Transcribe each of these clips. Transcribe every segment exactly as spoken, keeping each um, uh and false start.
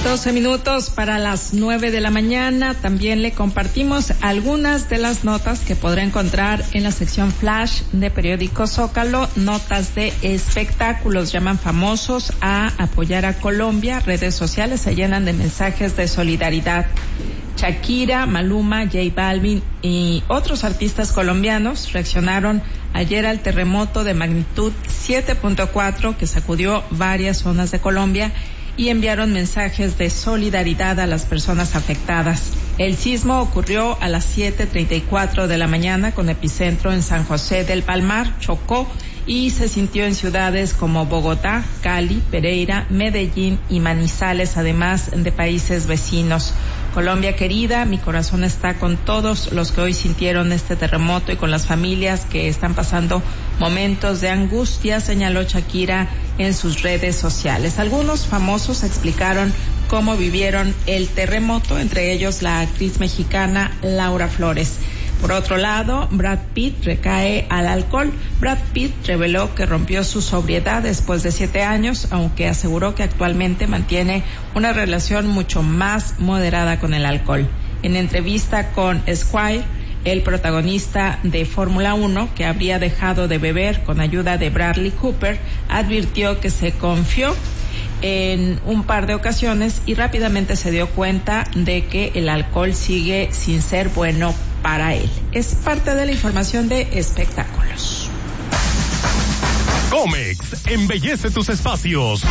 doce minutos para las nueve de la mañana. También le compartimos algunas de las notas que podrá encontrar en la sección Flash de Periódico Zócalo. Notas de espectáculos. Llaman famosos a apoyar a Colombia. Redes sociales se llenan de mensajes de solidaridad. Shakira, Maluma, J Balvin y otros artistas colombianos reaccionaron ayer al terremoto de magnitud siete punto cuatro que sacudió varias zonas de Colombia y enviaron mensajes de solidaridad a las personas afectadas. El sismo ocurrió a las siete treinta y cuatro de la mañana con epicentro en San José del Palmar, Chocó, y se sintió en ciudades como Bogotá, Cali, Pereira, Medellín y Manizales, además de países vecinos. Colombia querida, mi corazón está con todos los que hoy sintieron este terremoto y con las familias que están pasando momentos de angustia, señaló Shakira en sus redes sociales. Algunos famosos explicaron cómo vivieron el terremoto, entre ellos la actriz mexicana Laura Flores. Por otro lado, Brad Pitt recae al alcohol. Brad Pitt reveló que rompió su sobriedad después de siete años, aunque aseguró que actualmente mantiene una relación mucho más moderada con el alcohol. En entrevista con Esquire, el protagonista de Fórmula uno, que habría dejado de beber con ayuda de Bradley Cooper, advirtió que se confió en un par de ocasiones y rápidamente se dio cuenta de que el alcohol sigue sin ser bueno para él. Es parte de la información de espectáculos. Comex embellece tus espacios.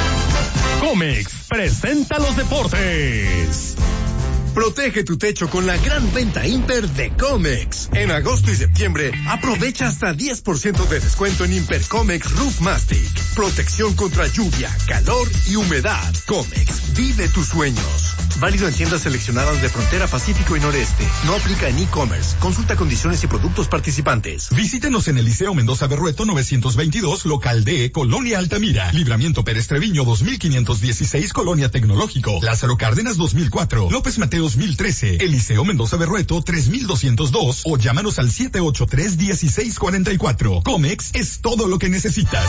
Comex presenta los deportes. Protege tu techo con la gran venta Imper de Comex. En agosto y septiembre, aprovecha hasta diez por ciento de descuento en Imper Comex Roof Mastic. Protección contra lluvia, calor y humedad. Comex, vive tus sueños. Válido en tiendas seleccionadas de Frontera Pacífico y Noreste. No aplica en e-commerce. Consulta condiciones y productos participantes. Visítenos en el Liceo Mendoza Berrueto novecientos veintidós, local D, Colonia Altamira. Libramiento Pérez Treviño dos mil quinientos dieciséis, Colonia Tecnológico. Lázaro Cárdenas dos mil cuatro. López Mateo dos mil trece. Eliseo Mendoza Berrueto tres mil doscientos dos o llámanos al siete ocho tres, uno seis cuatro cuatro. Comex es todo lo que necesitas.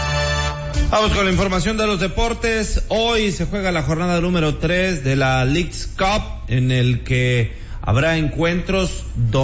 Vamos con la información de los deportes. Hoy se juega la jornada número tres de la Leagues Cup, en el que habrá encuentros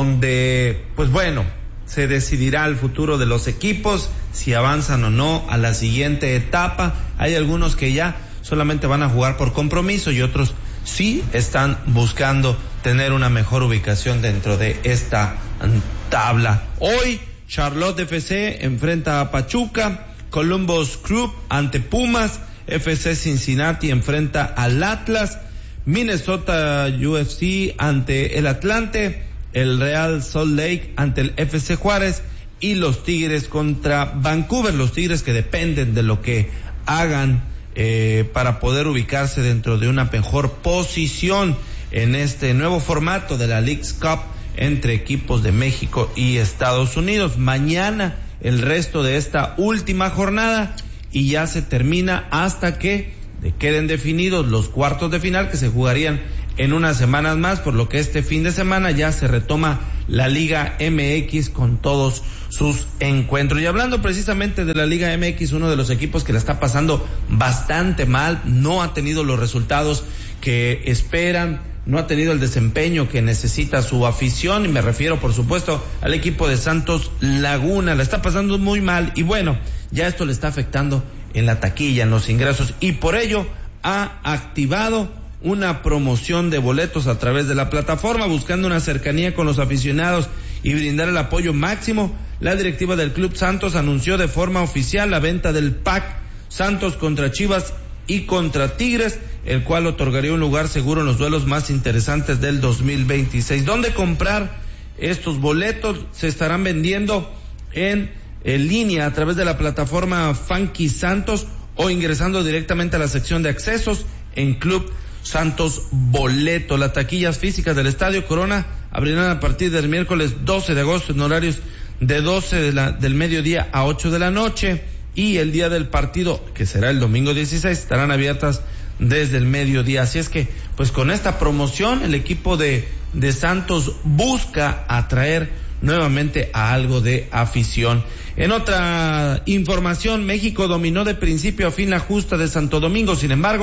donde, pues bueno, se decidirá el futuro de los equipos, si avanzan o no a la siguiente etapa. Hay algunos que ya solamente van a jugar por compromiso y otros sí están buscando tener una mejor ubicación dentro de esta tabla. Hoy Charlotte F C enfrenta a Pachuca, Columbus Crew ante Pumas, F C Cincinnati enfrenta al Atlas, Minnesota U F C ante el Atlante, el Real Salt Lake ante el F C Juárez y los Tigres contra Vancouver, los Tigres que dependen de lo que hagan eh, para poder ubicarse dentro de una mejor posición en este nuevo formato de la Leagues Cup entre equipos de México y Estados Unidos. Mañana el resto de esta última jornada y ya se termina hasta que queden definidos los cuartos de final, que se jugarían en unas semanas más, por lo que este fin de semana ya se retoma la Liga M X con todos sus encuentros. Y hablando precisamente de la Liga M X, uno de los equipos que la está pasando bastante mal, no ha tenido los resultados que esperan, no ha tenido el desempeño que necesita su afición, y me refiero por supuesto al equipo de Santos Laguna. La está pasando muy mal y bueno, ya esto le está afectando en la taquilla, en los ingresos, y por ello ha activado una promoción de boletos a través de la plataforma, buscando una cercanía con los aficionados y brindar el apoyo máximo. La directiva del Club Santos anunció de forma oficial la venta del pack Santos contra Chivas y contra Tigres, el cual otorgaría un lugar seguro en los duelos más interesantes del dos mil veintiséis. ¿Dónde comprar estos boletos? Se estarán vendiendo en, en línea a través de la plataforma Funky Santos o ingresando directamente a la sección de accesos en Club Santos Boleto. Las taquillas físicas del Estadio Corona abrirán a partir del miércoles doce de agosto en horarios de doce de la, del mediodía a ocho de la noche, y el día del partido, que será el domingo dieciséis, estarán abiertas desde el mediodía. Así es que, pues con esta promoción, el equipo de, de Santos busca atraer nuevamente a algo de afición. En otra información, México dominó de principio a fin la justa de Santo Domingo, sin embargo,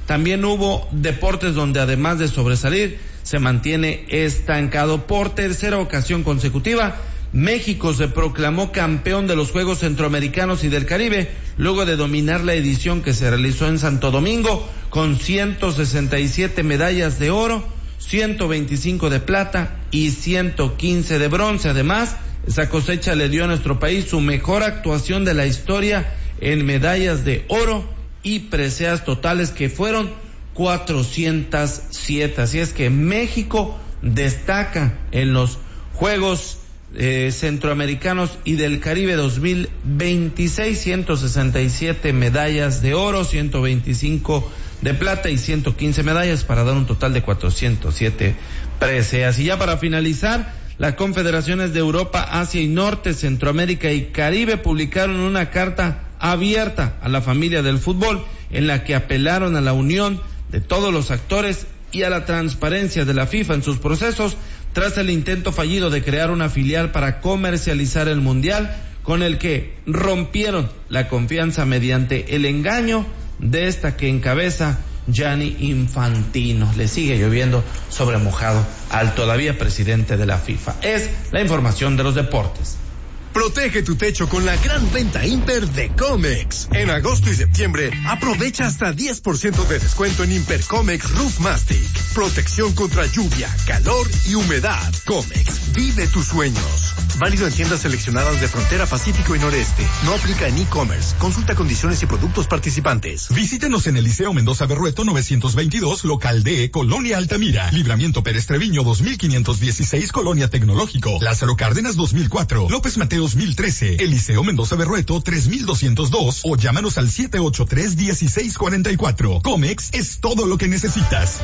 También hubo deportes donde además de sobresalir, se mantiene estancado. Por tercera ocasión consecutiva, México se proclamó campeón de los Juegos Centroamericanos y del Caribe, luego de dominar la edición que se realizó en Santo Domingo, con ciento sesenta y siete medallas de oro, ciento veinticinco de plata y ciento quince de bronce. Además, esa cosecha le dio a nuestro país su mejor actuación de la historia en medallas de oro y preseas totales, que fueron cuatrocientas siete. Así es que México destaca en los Juegos eh, Centroamericanos y del Caribe dos mil veintiséis, ciento sesenta y siete medallas de oro, ciento veinticinco de plata y ciento quince medallas, para dar un total de cuatrocientas siete preseas. Y ya para finalizar, las confederaciones de Europa, Asia y Norte, Centroamérica y Caribe publicaron una carta abierta a la familia del fútbol, en la que apelaron a la unión de todos los actores y a la transparencia de la FIFA en sus procesos, tras el intento fallido de crear una filial para comercializar el Mundial, con el que rompieron la confianza mediante el engaño de esta que encabeza Gianni Infantino. Le sigue lloviendo sobre mojado al todavía presidente de la FIFA. Es la información de los deportes. Protege tu techo con la gran venta Imper de Comex. En agosto y septiembre, aprovecha hasta diez por ciento de descuento en Impercomex Roof Mastic. Protección contra lluvia, calor y humedad. Comex, vive tus sueños. Válido en tiendas seleccionadas de Frontera Pacífico y Noreste. No aplica en e-commerce. Consulta condiciones y productos participantes. Visítenos en el Liceo Mendoza Berrueto novecientos veintidós, local D, Colonia Altamira. Libramiento Pérez Treviño dos mil quinientos dieciséis, Colonia Tecnológico. Lázaro Cárdenas dos mil cuatro. López Mateo dos mil trece, Eliseo Mendoza Berrueto tres mil doscientos dos, o llámanos al siete ocho tres, uno seis cuatro cuatro. Comex es todo lo que necesitas.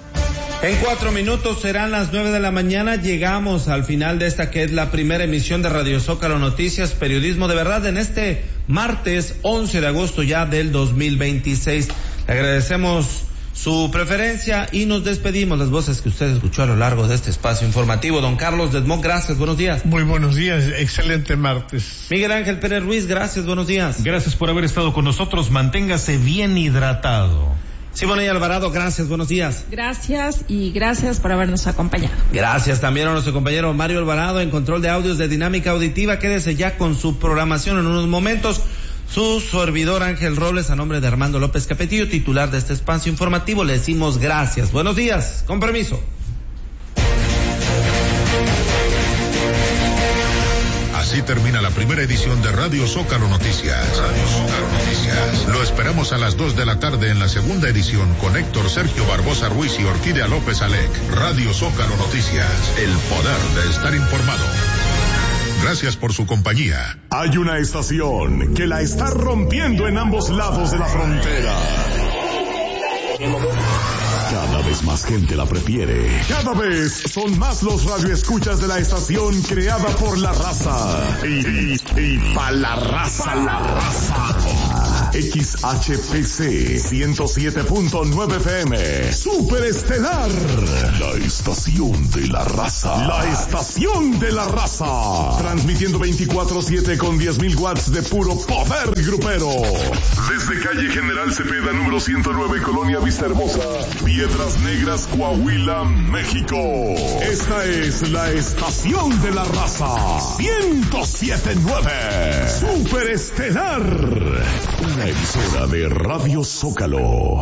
En cuatro minutos serán las nueve de la mañana. Llegamos al final de esta que es la primera emisión de Radio Zócalo Noticias, periodismo de verdad, en este martes once de agosto ya del dos mil veintiséis. Le agradecemos su preferencia y nos despedimos. Las voces que usted escuchó a lo largo de este espacio informativo. Don Carlos Desmond, gracias, buenos días. Muy buenos días, excelente martes. Miguel Ángel Pérez Ruiz, gracias, buenos días. Gracias por haber estado con nosotros, manténgase bien hidratado. Simone Alvarado, gracias, buenos días. Gracias y gracias por habernos acompañado. Gracias también a nuestro compañero Mario Alvarado en control de audios de Dinámica Auditiva. Quédese ya con su programación en unos momentos. Su servidor Ángel Robles, a nombre de Armando López Capetillo, titular de este espacio informativo, le decimos gracias. Buenos días, con permiso. Así termina la primera edición de Radio Zócalo Noticias. Radio Zócalo Noticias. Lo esperamos a las dos de la tarde en la segunda edición con Héctor Sergio Barbosa Ruiz y Orquídea López Alec. Radio Zócalo Noticias. El poder de estar informado. Gracias por su compañía. Hay una estación que la está rompiendo en ambos lados de la frontera. Cada vez más gente la prefiere. Cada vez son más los radioescuchas de la estación creada por la raza. Y, y, y pa' la raza, la raza. X H P C ciento siete punto nueve F M. Superestelar. La estación de la raza. La estación de la raza. Transmitiendo veinticuatro siete con diez mil watts de puro poder grupero. Desde calle General Cepeda, número ciento nueve, Colonia Vista Hermosa, Piedras Negras, Coahuila, México. Esta es la estación de la raza. ciento siete punto nueve. Superestelar. Una emisora de Radio Zócalo.